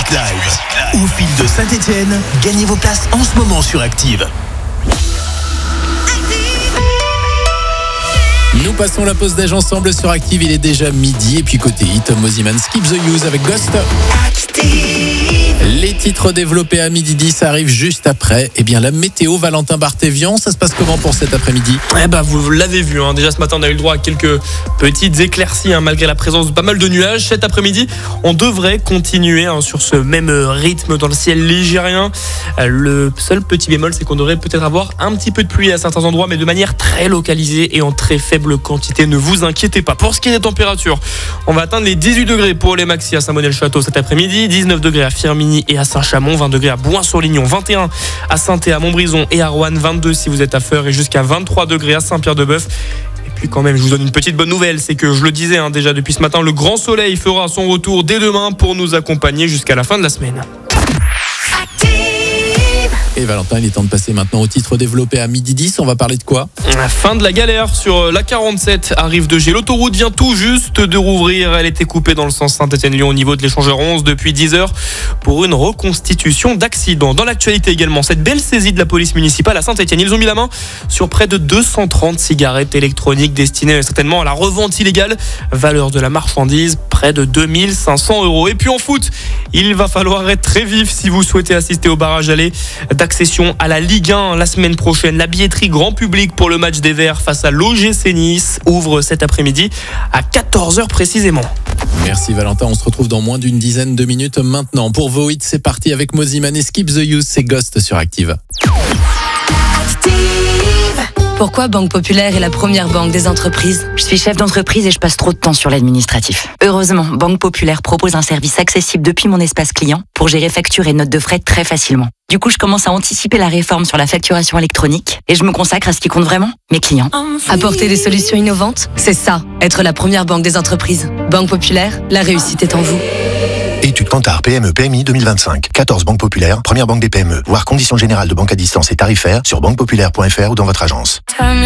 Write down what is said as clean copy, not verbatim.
Live. Au fil de Saint-Etienne, gagnez vos places en ce moment sur Active. Nous passons la pause d'âge ensemble sur Active, il est déjà midi. Et puis côté hit, Mosiman Skip the Use avec Ghost. Les titres développés à midi 10 arrivent juste après. Eh bien la météo, Valentin Barthévian, ça se passe comment pour cet après-midi ? Vous l'avez vu, déjà ce matin on a eu le droit à quelques petites éclaircies malgré la présence de pas mal de nuages. Cet après-midi, on devrait continuer sur ce même rythme dans le ciel ligérien. Le seul petit bémol, c'est qu'on devrait peut-être avoir un petit peu de pluie à certains endroits, mais de manière très localisée et en très faible quantité. Ne vous inquiétez pas. Pour ce qui est des températures, on va atteindre les 18 degrés pour les maxi à Saint-Bonnet-le-Château cet après-midi, 19 degrés à Firminy et à Saint-Chamond, 20 degrés à Bouin-sur-Lignon, 21 à Saint-Et, à Montbrison et à Roanne, 22 si vous êtes à Feurs et jusqu'à 23 degrés à Saint-Pierre-de-Bœuf. Et puis quand même, je vous donne une petite bonne nouvelle, c'est que je le disais déjà depuis ce matin, le grand soleil fera son retour dès demain pour nous accompagner jusqu'à la fin de la semaine. Et Valentin, il est temps de passer maintenant au titre développé à midi 10. On va parler de quoi ? La fin de la galère sur la 47 à Rive-de-Gier. L'autoroute vient tout juste de rouvrir. Elle était coupée dans le sens Saint-Etienne-Lyon au niveau de l'échangeur 11 depuis 10 heures pour une reconstitution d'accident. Dans l'actualité également, cette belle saisie de la police municipale à Saint-Etienne. Ils ont mis la main sur près de 230 cigarettes électroniques destinées certainement à la revente illégale. Valeur de la marchandise, près de 2500 €. Et puis en foot, il va falloir être très vif si vous souhaitez assister au barrage aller d'accession à la Ligue 1 la semaine prochaine. La billetterie grand public pour le match des Verts face à l'OGC Nice ouvre cet après-midi à 14h précisément. Merci Valentin, on se retrouve dans moins d'une dizaine de minutes maintenant. Pour vos hits, c'est parti avec Mosiman et Skip the Use, c'est Ghost sur Active. Pourquoi Banque Populaire est la première banque des entreprises ? Je suis chef d'entreprise et je passe trop de temps sur l'administratif. Heureusement, Banque Populaire propose un service accessible depuis mon espace client pour gérer factures et notes de frais très facilement. Du coup, je commence à anticiper la réforme sur la facturation électronique et je me consacre à ce qui compte vraiment, mes clients. Apporter des solutions innovantes, c'est ça, être la première banque des entreprises. Banque Populaire, la réussite est en vous. Étude Kantar PME PMI 2025. 14 banques populaires, première banque des PME. Voir conditions générales de banque à distance et tarifaires sur banquepopulaire.fr ou dans votre agence.